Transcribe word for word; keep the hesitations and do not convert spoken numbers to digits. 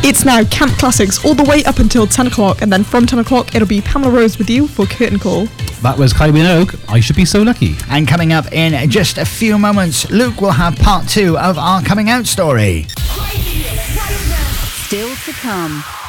It's now Camp Classics all the way up until ten o'clock, and then from ten o'clock it'll be Pamela Rose with you for Curtain Call. That was Kylie Minogue, I Should Be So Lucky. And coming up in just a few moments, Luke will have part two of our coming out story. Still to come.